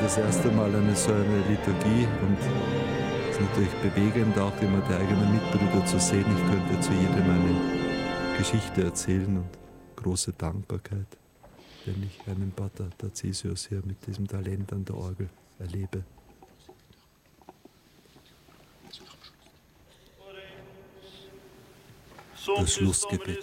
das erste Mal so eine Liturgie und es ist natürlich bewegend, auch immer die eigenen Mitbrüder zu sehen. Ich könnte zu jedem eine Geschichte erzählen und große Dankbarkeit, wenn ich einen Pater Tarcisius hier mit diesem Talent an der Orgel erlebe. Das Schlussgebet.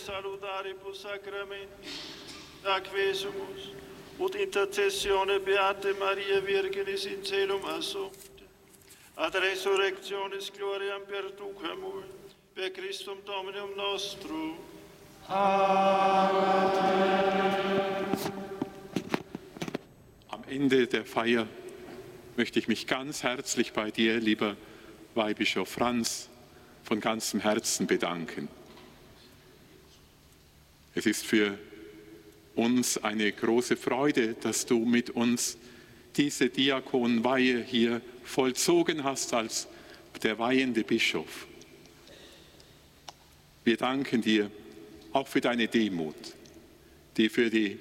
Ut intercessione Beate Maria Virginis in celum assumpta, ad resurrectionis gloriam perducamur, per Christum Dominum nostrum. Amen. Am Ende der Feier möchte ich mich ganz herzlich bei dir, lieber Weihbischof Franz, von ganzem Herzen bedanken. Es ist für uns eine große Freude, dass du mit uns diese Diakonweihe hier vollzogen hast als der weihende Bischof. Wir danken dir auch für deine Demut, die für die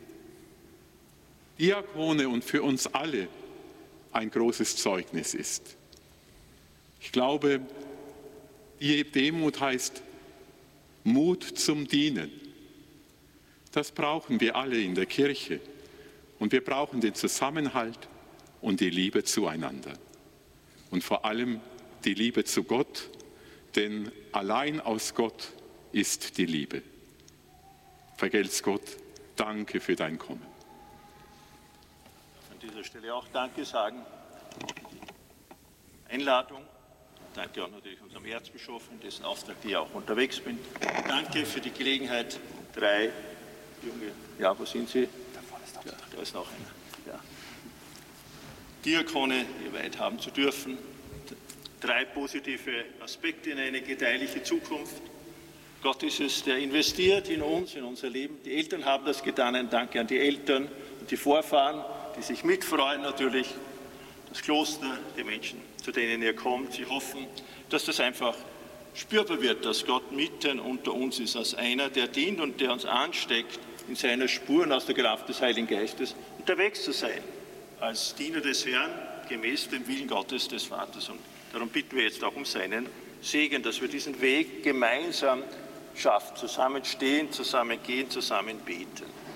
Diakone und für uns alle ein großes Zeugnis ist. Ich glaube, die Demut heißt Mut zum Dienen. Das brauchen wir alle in der Kirche und wir brauchen den Zusammenhalt und die Liebe zueinander und vor allem die Liebe zu Gott, denn allein aus Gott ist die Liebe. Vergelt's Gott, danke für dein Kommen. An dieser Stelle auch Danke sagen. Einladung. Danke auch natürlich unserem Erzbischof, in dessen Auftrag ich auch unterwegs bin. Danke für die Gelegenheit, 3 junge, ja, wo sind Sie? Ja, da ist noch einer. Ja. Diakone geweiht haben zu dürfen. 3 positive Aspekte in eine gedeihliche Zukunft. Gott ist es, der investiert in uns, in unser Leben. Die Eltern haben das getan. Ein Danke an die Eltern und die Vorfahren, die sich mitfreuen natürlich. Das Kloster, die Menschen, zu denen ihr kommt. Sie hoffen, dass das einfach spürbar wird, dass Gott mitten unter uns ist, als einer, der dient und der uns ansteckt, in seiner Spuren aus der Kraft des Heiligen Geistes unterwegs zu sein, als Diener des Herrn, gemäß dem Willen Gottes, des Vaters. Und darum bitten wir jetzt auch um seinen Segen, dass wir diesen Weg gemeinsam schaffen, zusammen stehen, zusammen gehen, zusammen beten.